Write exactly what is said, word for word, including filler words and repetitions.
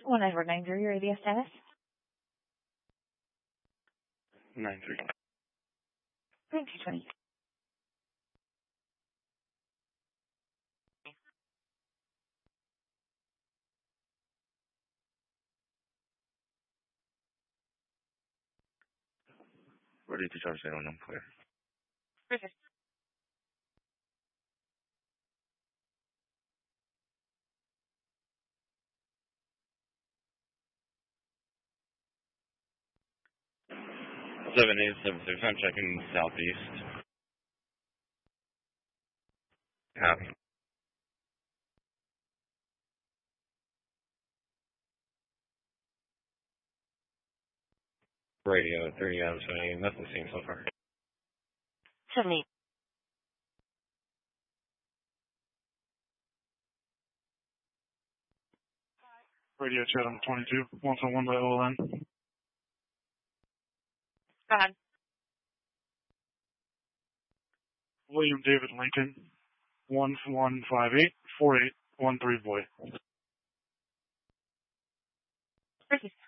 one Edward nine zero, your A D S status. nine three. Thank you, twenty. Ready to charge zero, I'm clear. Perfect. seven eight seven six, I'm checking southeast. Copy. Radio at thirty out of seventy, nothing seen so far. seventy. Radio Chatham twenty-two, one oh one by O L N. Go ahead. William David Lincoln, one one five eight four eight one three boy. Perfect.